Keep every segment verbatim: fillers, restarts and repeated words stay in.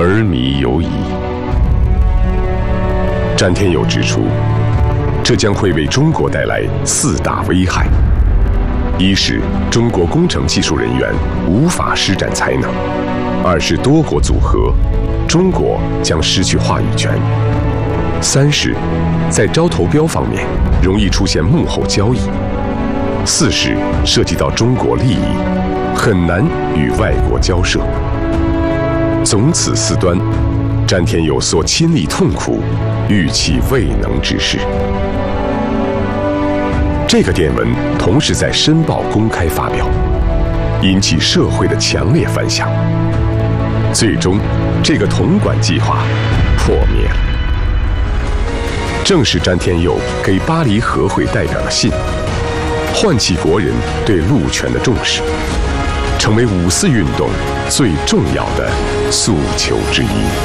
尔靡犹疑。詹天佑指出，这将会为中国带来四大危害：一是中国工程技术人员无法施展才能；二是多国组合，中国将失去话语权；三是在招投标方面容易出现幕后交易；四是涉及到中国利益，很难与外国交涉。总此四端，詹天佑所亲历痛苦，欲其未能之事。这个电文同时在《申报》公开发表，引起社会的强烈反响。最终，这个统管计划破灭了。正是詹天佑给巴黎和会代表的信，唤起国人对陆权的重视，成为五四运动最重要的诉求之一。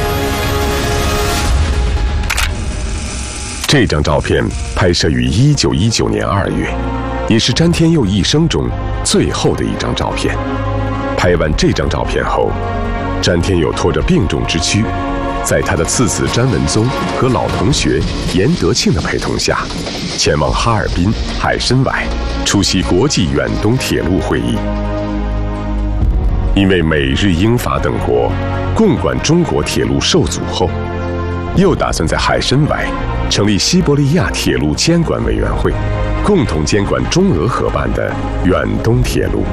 这张照片拍摄于一九一九年二月，也是詹天佑一生中最后的一张照片。拍完这张照片后，詹天佑拖着病重之躯，在他的次子詹文宗和老同学严德庆的陪同下，前往哈尔滨海参崴出席国际远东铁路会议。因为美日英法等国共管中国铁路受阻后，又打算在海参崴成立西伯利亚铁路监管委员会，共同监管中俄合办的远东铁路。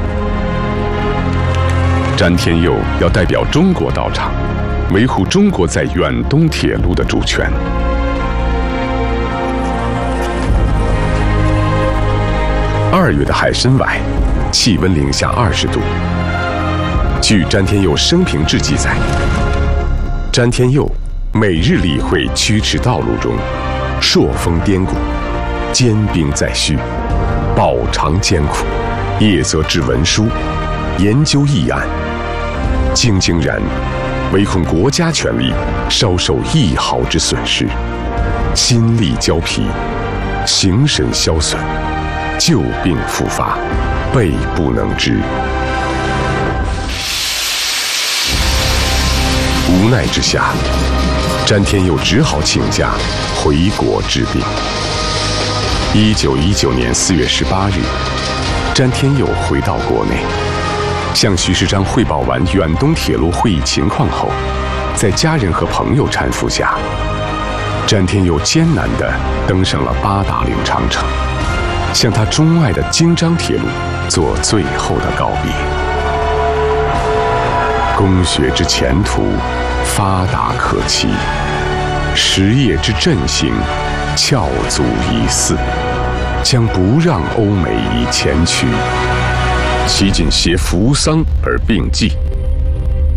詹天佑要代表中国到场，维护中国在远东铁路的主权。二月的海参崴，气温零下二十度。据詹天佑生平志记载，詹天佑每日理会驱驰道路中，朔风颠谷，坚冰在须，饱尝艰苦，夜则治文书，研究议案，兢兢然，唯恐国家权力稍受一毫之损失，心力交疲，形神消损，旧病复发，备不能支。无奈之下，詹天佑只好请假回国治病。一九一九年四月十八日，詹天佑回到国内，向徐世章汇报完远东铁路会议情况后，在家人和朋友搀扶下，詹天佑艰难地登上了八达岭长城，向他钟爱的京张铁路做最后的告别。工学之前途，发达可期；实业之振兴，翘足以祀，将不让欧美以前驱。其仅携扶丧而并济，